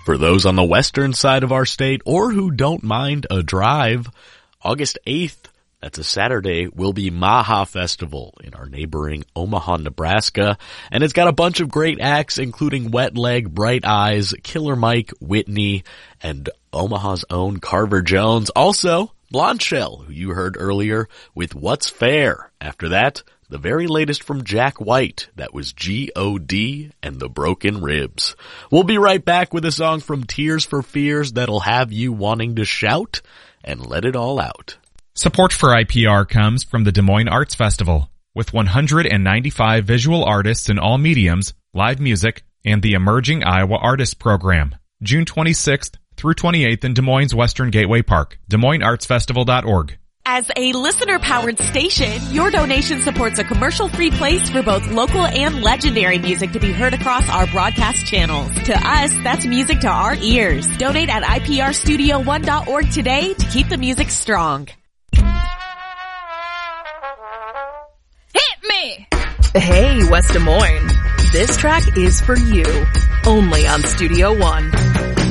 For those on the western side of our state or who don't mind a drive, August 8th, that's a Saturday, will be Maha Festival in our neighboring Omaha, Nebraska. And it's got a bunch of great acts, including Wet Leg, Bright Eyes, Killer Mike, Whitney, and Omaha's own Carver Jones. Also, Blonde Shell, who you heard earlier, with What's Fair. After that, the very latest from Jack White, that was G.O.D. and the Broken Ribs. We'll be right back with a song from Tears for Fears that'll have you wanting to shout and let it all out. Support for IPR comes from the Des Moines Arts Festival, with 195 visual artists in all mediums, live music, and the Emerging Iowa Artists Program. June 26th through 28th in Des Moines Western Gateway Park. DesMoinesArtsFestival.org. As a listener-powered station, your donation supports a commercial-free place for both local and legendary music to be heard across our broadcast channels. To us, that's music to our ears. Donate at iprstudio1.org today to keep the music strong. Hit me! Hey, West Des Moines. This track is for you. Only on Studio One.